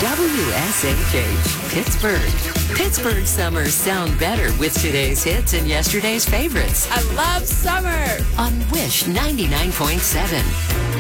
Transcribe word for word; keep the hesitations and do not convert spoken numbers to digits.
W S H H, Pittsburgh. Pittsburgh summers sound better with today's hits and yesterday's favorites. I love summer. On Wish ninety-nine point seven.